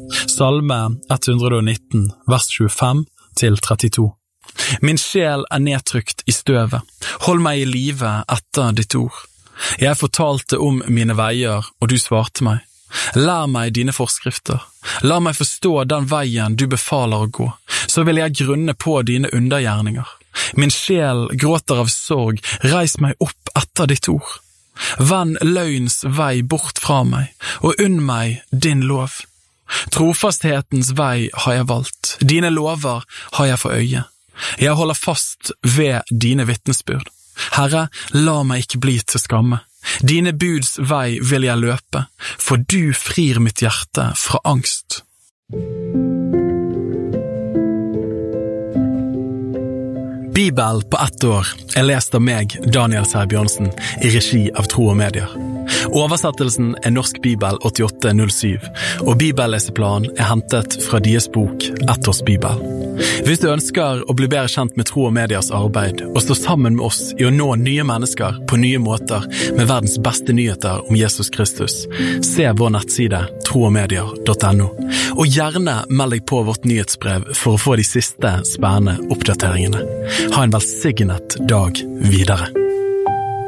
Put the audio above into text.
Salme 119, vers 25-32. Min sjel nedtrykt i støvet. Hold meg i live etter ditt ord. Jeg fortalte om mine veier, og du svarte meg. Lær meg dine forskrifter. La meg forstå den veien du befaler å gå, så vil jeg grunne på dine undergjerninger. Min sjel gråter av sorg, reis meg opp etter ditt ord. Vend løgns vei bort fra meg, og unn meg din lov. Trofasthetens vei har jeg valgt, dine lover har jeg for øye. Jeg holder fast ved dine vitnesbyrd. Herre, la meg ikke bli til skamme. Dine buds vei vil jeg løpe, for du frir mitt hjerte fra angst. Bibel på 1 år lest av meg, Daniel Sæbjørnsen, i regi av Tro og Medier. Oversettelsen Norsk Bibel 8807, og bibelleseplanen hentet fra deres bok Ettårsbibel. Hvis du ønsker å bli bedre kjent med Tro og Mediers arbeid, og stå sammen med oss i å nå nye mennesker på nye måter med verdens beste nyheter om Jesus Kristus, se vår nettside troogmedier.no, og gjerne meld deg på vårt nyhetsbrev for å få de siste spennende oppdateringene. Ha en velsignet dag videre.